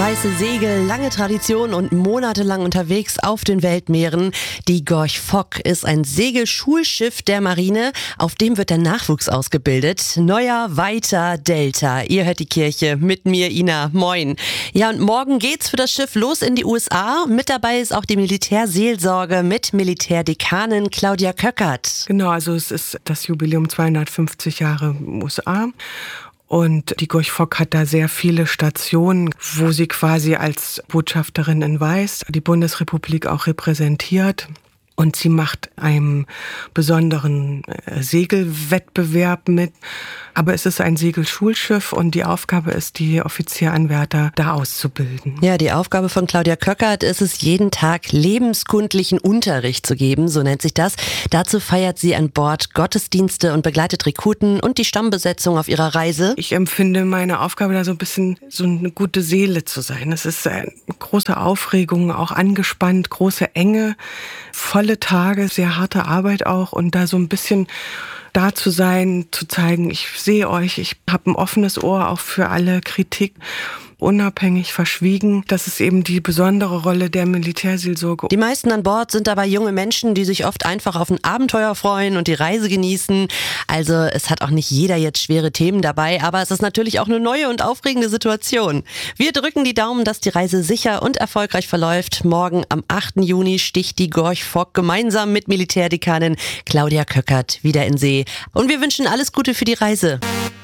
Weiße Segel, lange Tradition und monatelang unterwegs auf den Weltmeeren. Die Gorch Fock ist ein Segelschulschiff der Marine. Auf dem wird der Nachwuchs ausgebildet. Neuer, weiter, Delta. Ihr hört die Kirche mit mir, Ina. Moin. Ja, und morgen geht's für das Schiff los in die USA. Mit dabei ist auch die Militärseelsorge mit Militärdekanin Claudia Köckert. Genau, also es ist das Jubiläum 250 Jahre USA. Und die Gorch Fock hat da sehr viele Stationen, wo sie quasi als Botschafterin in Weiß die Bundesrepublik auch repräsentiert. Und sie macht einem besonderen Segelwettbewerb mit. Aber es ist ein Segelschulschiff und die Aufgabe ist, die Offizieranwärter da auszubilden. Ja, die Aufgabe von Claudia Köckert ist es, jeden Tag lebenskundlichen Unterricht zu geben, so nennt sich das. Dazu feiert sie an Bord Gottesdienste und begleitet Rekruten und die Stammbesetzung auf ihrer Reise. Ich empfinde meine Aufgabe da so ein bisschen so eine gute Seele zu sein. Es ist eine große Aufregung, auch angespannt, große Enge, volle Tage, sehr harte Arbeit auch und da so ein bisschen da zu sein, zu zeigen, ich sehe euch, ich habe ein offenes Ohr auch für alle Kritik, unabhängig, verschwiegen. Das ist eben die besondere Rolle der Militärseelsorge. Die meisten an Bord sind dabei junge Menschen, die sich oft einfach auf ein Abenteuer freuen und die Reise genießen. Also es hat auch nicht jeder jetzt schwere Themen dabei, aber es ist natürlich auch eine neue und aufregende Situation. Wir drücken die Daumen, dass die Reise sicher und erfolgreich verläuft. Morgen am 8. Juni sticht die Gorch Fock gemeinsam mit Militärdekanin Claudia Köckert wieder in See. Und wir wünschen alles Gute für die Reise.